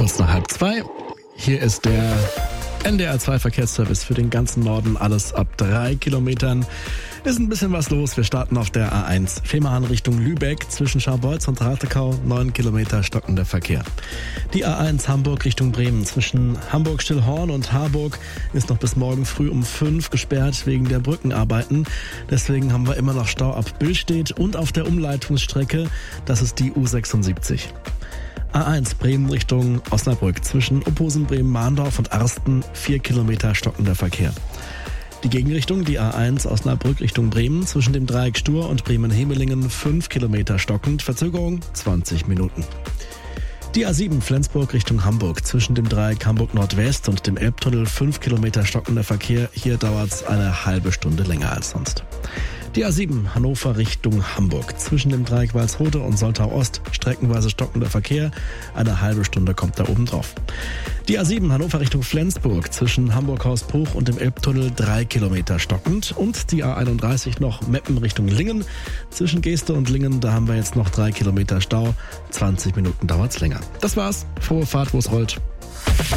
Kurz nach 1:30. Hier ist der NDR 2 Verkehrsservice für den ganzen Norden. Alles ab 3 Kilometern. Ist ein bisschen was los. Wir starten auf der A1 Fehmarn Richtung Lübeck. Zwischen Scharbeutz und Ratekau 9 Kilometer stockender Verkehr. Die A1 Hamburg Richtung Bremen. Zwischen Hamburg-Stillhorn und Harburg ist noch bis morgen früh um 5 gesperrt wegen der Brückenarbeiten. Deswegen haben wir immer noch Stau ab Billstedt und auf der Umleitungsstrecke. Das ist die U76. A1 Bremen Richtung Osnabrück. Zwischen Opposen, Bremen-Mahndorf und Arsten 4 Kilometer stockender Verkehr. Die Gegenrichtung, die A1 Osnabrück Richtung Bremen, zwischen dem Dreieck Stur und Bremen-Hemelingen 5 Kilometer stockend, Verzögerung 20 Minuten. Die A7 Flensburg Richtung Hamburg, zwischen dem Dreieck Hamburg-Nordwest und dem Elbtunnel 5 Kilometer stockender Verkehr, hier dauert es eine halbe Stunde länger als sonst. Die A7 Hannover Richtung Hamburg, zwischen dem Dreieck Walsrode und Soltau-Ost, streckenweise stockender Verkehr, eine halbe Stunde kommt da oben drauf. Die A7 Hannover Richtung Flensburg, zwischen Hamburg-Hausbruch und dem Elbtunnel 3 Kilometer stockend. Und die A31 noch Meppen Richtung Lingen, zwischen Geeste und Lingen, da haben wir jetzt noch 3 Kilometer Stau, 20 Minuten dauert's länger. Das war's, frohe Fahrt, wo's rollt.